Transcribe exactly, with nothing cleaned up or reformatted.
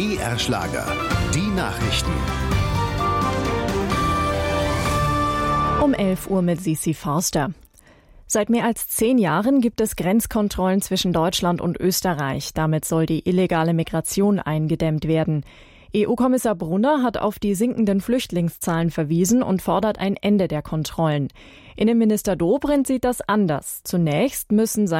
B R-Schlager, die Nachrichten. Um elf Uhr mit Sisi Forster. Seit mehr als zehn Jahren gibt es Grenzkontrollen zwischen Deutschland und Österreich. Damit soll die illegale Migration eingedämmt werden. E U-Kommissar Brunner hat auf die sinkenden Flüchtlingszahlen verwiesen und fordert ein Ende der Kontrollen. Innenminister Dobrindt sieht das anders. Zunächst müssen